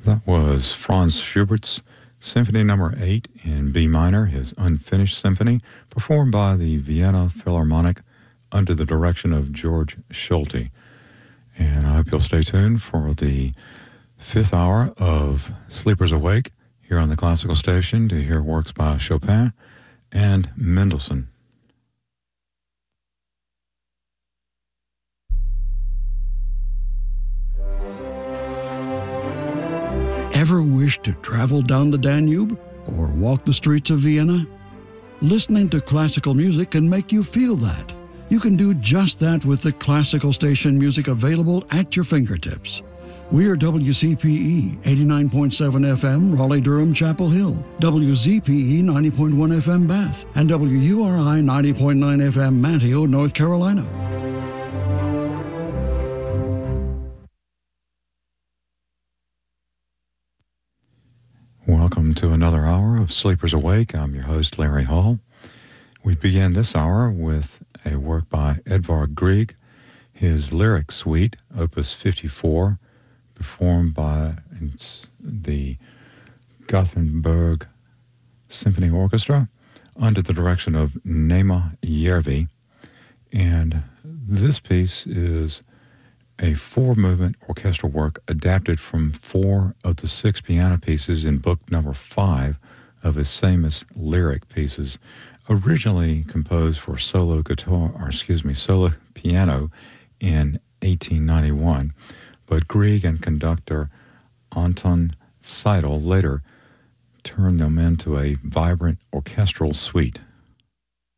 That was Franz Schubert's Symphony No. 8 in B minor, his unfinished symphony, performed by the Vienna Philharmonic under the direction of George Schulte. And I hope you'll stay tuned for the fifth hour of Sleepers Awake here on the Classical Station to hear works by Chopin and Mendelssohn. Ever wish to travel down the Danube or walk the streets of Vienna? Listening to classical music can make you feel that. You can do just that with the Classical Station music available at your fingertips. We are WCPE 89.7 FM, Raleigh-Durham, Chapel Hill, WZPE 90.1 FM, Bath, and WURI 90.9 FM, Manteo, North Carolina. Welcome to another hour of Sleepers Awake. I'm your host, Larry Hall. We begin this hour with a work by Edvard Grieg, his Lyric Suite, Opus 54, performed by the Gothenburg Symphony Orchestra under the direction of Nema Järvi. And this piece is a four-movement orchestral work adapted from four of the six piano pieces in book number 5 of his famous lyric pieces, originally composed for solo piano in 1891, but Grieg and conductor Anton Seidl later turned them into a vibrant orchestral suite.